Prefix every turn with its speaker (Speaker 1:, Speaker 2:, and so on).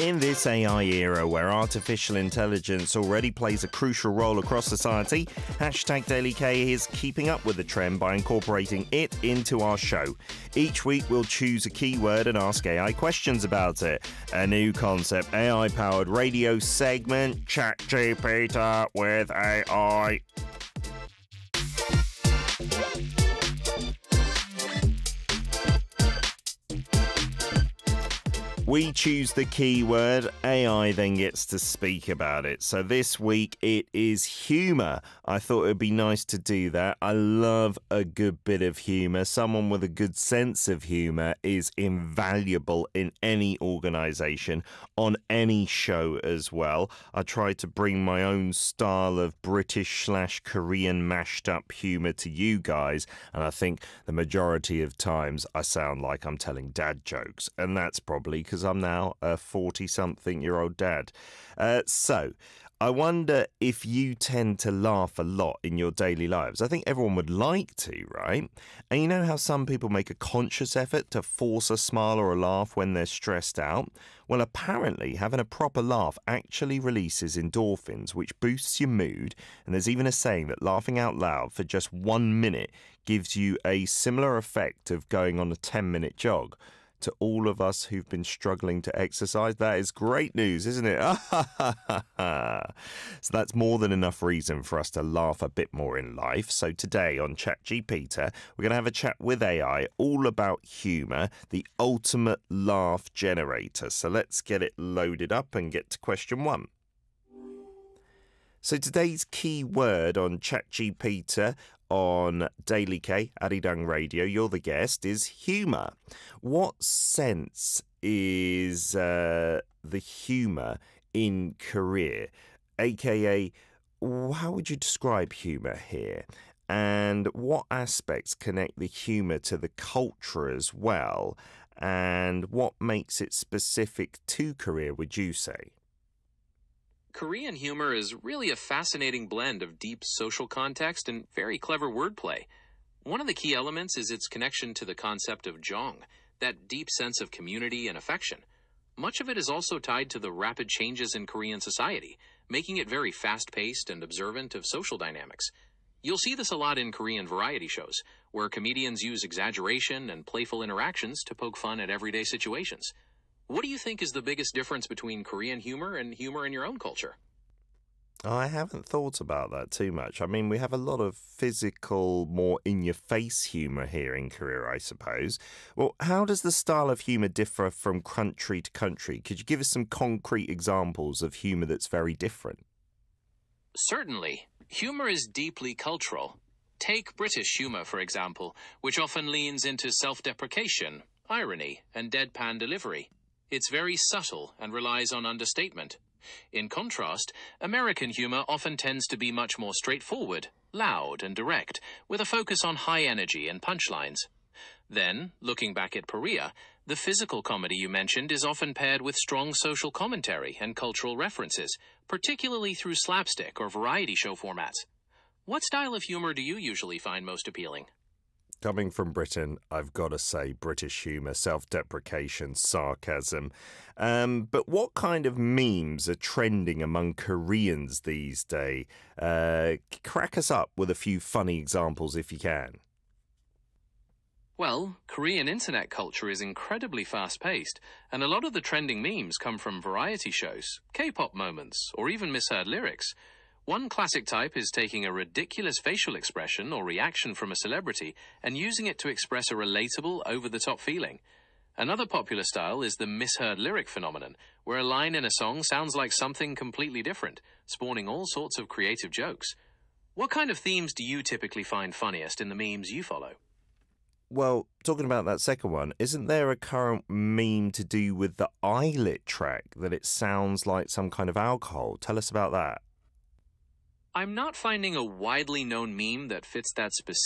Speaker 1: In this AI era where artificial intelligence already plays a crucial role across society, Hashtag Daily K is keeping up with the trend by incorporating it into our show. Each week we'll choose a keyword and ask AI questions about it. A new concept, AI-powered radio segment, ChatGPT with AI. We choose the keyword, AI then gets to speak about it. So this week it is humour. I thought it would be nice to do that. I love a good bit of humour. Someone with a good sense of humour is invaluable in any organisation, on any show as well. I try to bring my own style of British/Korean mashed up humour to you guys, and I think the majority of times I sound like I'm telling dad jokes, and that's probably because I'm now a 40-something-year-old dad. So I wonder if you tend to laugh a lot in your daily lives. I think everyone would like to, right? And you know how some people make a conscious effort to force a smile or a laugh when they're stressed out? Well, apparently having a proper laugh actually releases endorphins, which boosts your mood. And there's even a saying that laughing out loud for just 1 minute gives you a similar effect of going on a 10-minute jog. To all of us who've been struggling to exercise, that is great news, isn't it? So that's more than enough reason for us to laugh a bit more in life. So today on ChatGPT, we're going to have a chat with AI all about humour, the ultimate laugh generator. So let's get it loaded up and get to question 1. So today's key word on ChatGPT on Daily K, Arirang Radio, you're the guest, is humour. What sense is the humour in Korea? AKA, how would you describe humour here? And what aspects connect the humour to the culture as well? And what makes it specific to Korea, would you say?
Speaker 2: Korean humor is really a fascinating blend of deep social context and very clever wordplay. One of the key elements is its connection to the concept of jong, that deep sense of community and affection. Much of it is also tied to the rapid changes in Korean society, making it very fast-paced and observant of social dynamics. You'll see this a lot in Korean variety shows, where comedians use exaggeration and playful interactions to poke fun at everyday situations. What do you think is the biggest difference between Korean humor and humor in your own culture?
Speaker 1: I haven't thought about that too much. I mean, we have a lot of physical, more in-your-face humour here in Korea, I suppose. Well, how does the style of humour differ from country to country? Could you give us some concrete examples of humour that's very different?
Speaker 2: Certainly. Humor is deeply cultural. Take British humor, for example, which often leans into self-deprecation, irony, and deadpan delivery. It's very subtle and relies on understatement. In contrast, American humor often tends to be much more straightforward, loud, and direct, with a focus on high energy and punchlines. Then, looking back at Korea, the physical comedy you mentioned is often paired with strong social commentary and cultural references, particularly through slapstick or variety show formats. What style of humor do you usually find most appealing?
Speaker 1: Coming from Britain, I've got to say British humour, self-deprecation, sarcasm. But what kind of memes are trending among Koreans these days? Crack us up with a few funny examples if you can.
Speaker 2: Well, Korean internet culture is incredibly fast-paced, and a lot of the trending memes come from variety shows, K-pop moments, or even misheard lyrics. One classic type is taking a ridiculous facial expression or reaction from a celebrity and using it to express a relatable, over-the-top feeling. Another popular style is the misheard lyric phenomenon, where a line in a song sounds like something completely different, spawning all sorts of creative jokes. What kind of themes do you typically find funniest in the memes you follow?
Speaker 1: Well, talking about that second one, isn't there a current meme to do with the eyelet track, that it sounds like some kind of alcohol? Tell us about that.
Speaker 2: I'm not finding a widely known meme that fits that specific